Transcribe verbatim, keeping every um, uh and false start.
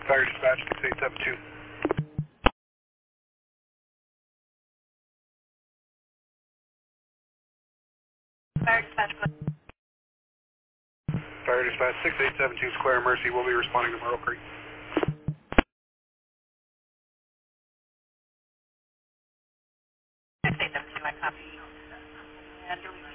Fire dispatch six eight seven two. Fire dispatch. Fire dispatch six eight seven two Square Mercy will be responding to Merle Creek. six eight seven two, I copy. And do we